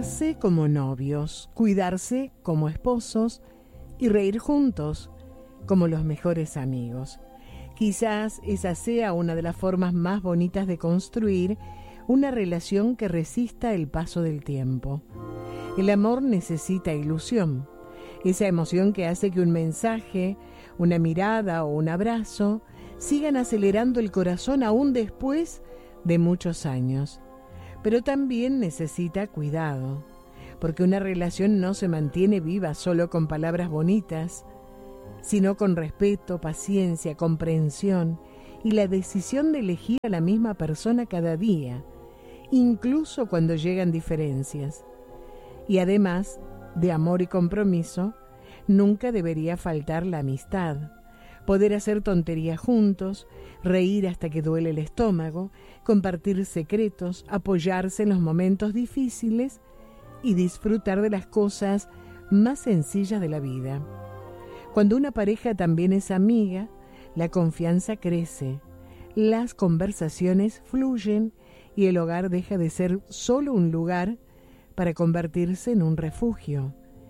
amarse como novios, cuidarse como esposos y reír juntos como los mejores amigos. Quizás esa sea una de las formas más bonitas de construir una relación que resista el paso del tiempo. El amor necesita ilusión, esa emoción que hace que un mensaje, una mirada o un abrazo sigan acelerando el corazón aún después de muchos años. Pero también necesita cuidado, porque una relación no se mantiene viva solo con palabras bonitas, sino con respeto, paciencia, comprensión y la decisión de elegir a la misma persona cada día, incluso cuando llegan diferencias. Y además de amor y compromiso, nunca debería faltar la amistad. Poder hacer tonterías juntos, reír hasta que duele el estómago, compartir secretos, apoyarse en los momentos difíciles y disfrutar de las cosas más sencillas de la vida. Cuando una pareja también es amiga, la confianza crece, las conversaciones fluyen y el hogar deja de ser solo un lugar para convertirse en un refugio.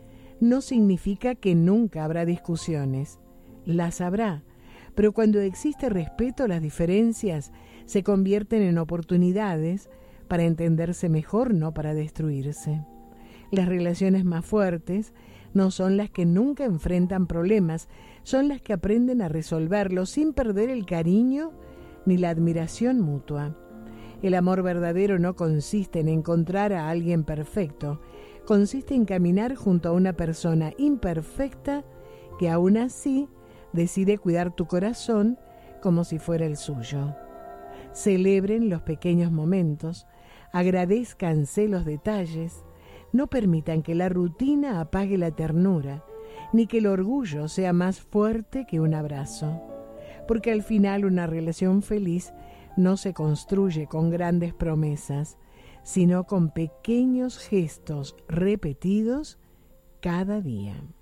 No significa que nunca habrá discusiones, las habrá, pero cuando existe respeto, las diferencias se convierten en oportunidades para entenderse mejor, no para destruirse. Las relaciones más fuertes no son las que nunca enfrentan problemas, son las que aprenden a resolverlos sin perder el cariño ni la admiración mutua. El amor verdadero no consiste en encontrar a alguien perfecto, consiste en caminar junto a una persona imperfecta que aún así decide cuidar tu corazón como si fuera el suyo. Celebren los pequeños momentos, agradézcanse los detalles, no permitan que la rutina apague la ternura, ni que el orgullo sea más fuerte que un abrazo, porque al final una relación feliz no se construye con grandes promesas, sino con pequeños gestos repetidos cada día.